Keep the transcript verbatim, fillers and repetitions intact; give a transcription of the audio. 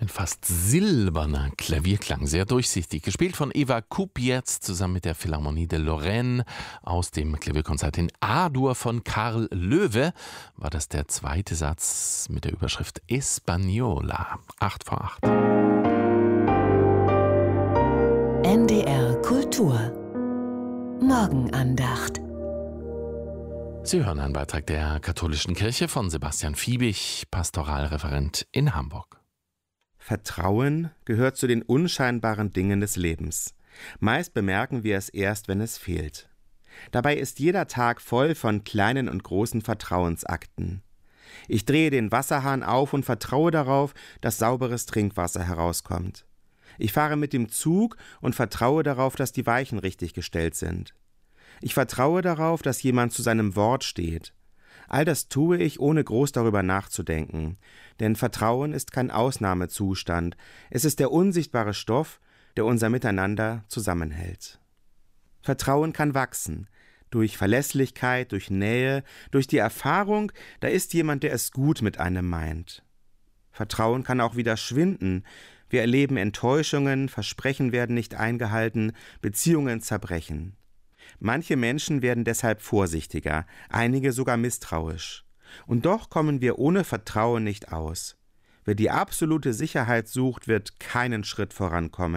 Ein fast silberner Klavierklang, sehr durchsichtig. Gespielt von Eva Kupiec zusammen mit der Philharmonie de Lorraine aus dem Klavierkonzert in A-Dur von Karl Loewe. War das der zweite Satz mit der Überschrift Española. Acht vor acht. N D R Kultur Morgenandacht. Sie hören einen Beitrag der Katholischen Kirche von Sebastian Fiebig, Pastoralreferent in Hamburg. Vertrauen gehört zu den unscheinbaren Dingen des Lebens. Meist bemerken wir es erst, wenn es fehlt. Dabei ist jeder Tag voll von kleinen und großen Vertrauensakten. Ich drehe den Wasserhahn auf und vertraue darauf, dass sauberes Trinkwasser herauskommt. Ich fahre mit dem Zug und vertraue darauf, dass die Weichen richtig gestellt sind. Ich vertraue darauf, dass jemand zu seinem Wort steht. All das tue ich, ohne groß darüber nachzudenken. Denn Vertrauen ist kein Ausnahmezustand. Es ist der unsichtbare Stoff, der unser Miteinander zusammenhält. Vertrauen kann wachsen. Durch Verlässlichkeit, durch Nähe, durch die Erfahrung, da ist jemand, der es gut mit einem meint. Vertrauen kann auch wieder schwinden. Wir erleben Enttäuschungen, Versprechen werden nicht eingehalten, Beziehungen zerbrechen. Manche Menschen werden deshalb vorsichtiger, einige sogar misstrauisch. Und doch kommen wir ohne Vertrauen nicht aus. Wer die absolute Sicherheit sucht, wird keinen Schritt vorankommen.